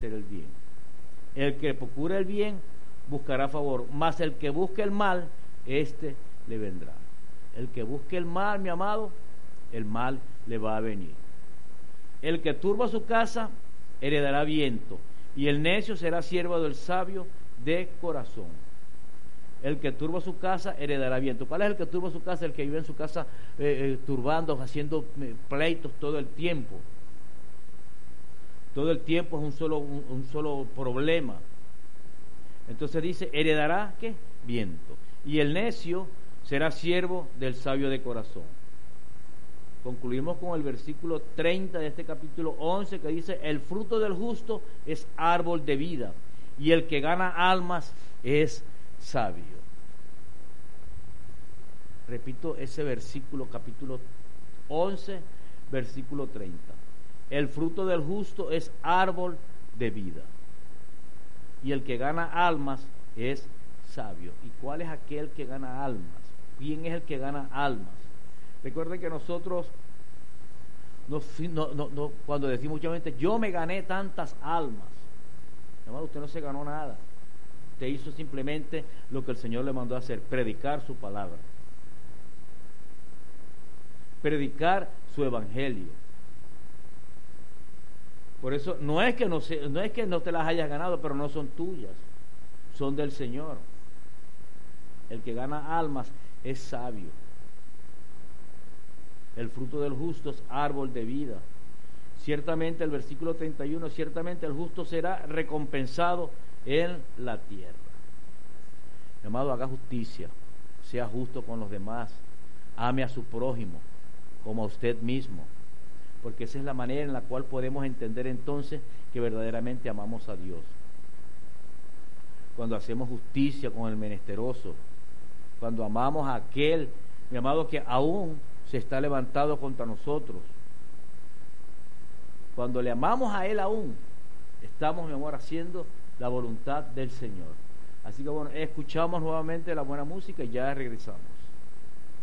hacer el bien. El que procura el bien buscará favor, mas el que busque el mal, éste le vendrá. El que busque el mal, mi amado, el mal le va a venir. El que turba su casa heredará viento, y el necio será siervo del sabio de corazón. El que turba su casa heredará viento. ¿Cuál es el que turba su casa? El que vive en su casa turbando, haciendo pleitos todo el tiempo. Todo el tiempo es un solo problema. Entonces dice, heredará, ¿qué? Viento. Y el necio será siervo del sabio de corazón. Concluimos con el versículo 30 de este capítulo 11 que dice, el fruto del justo es árbol de vida, y el que gana almas es sabio. Repito ese versículo, capítulo 11, versículo 30. El fruto del justo es árbol de vida, y el que gana almas es sabio. ¿Y cuál es aquel que gana almas? ¿Quién es el que gana almas? Recuerden que nosotros cuando decimos muchas veces, yo me gané tantas almas, hermano, usted no se ganó nada. Usted hizo simplemente lo que el Señor le mandó a hacer, predicar su palabra, predicar su evangelio. Por eso no es que no te las hayas ganado, pero no son tuyas, son del Señor. El que gana almas es sabio. El fruto del justo es árbol de vida. Ciertamente, el versículo 31, ciertamente el justo será recompensado en la tierra. Mi amado, haga justicia, sea justo con los demás, ame a su prójimo como a usted mismo, porque esa es la manera en la cual podemos entender entonces que verdaderamente amamos a Dios. Cuando hacemos justicia con el menesteroso, cuando amamos a aquel, mi amado, que aún se está levantado contra nosotros, cuando le amamos a Él aún, estamos, mi amor, haciendo la voluntad del Señor. Así que bueno, escuchamos nuevamente la buena música y ya regresamos.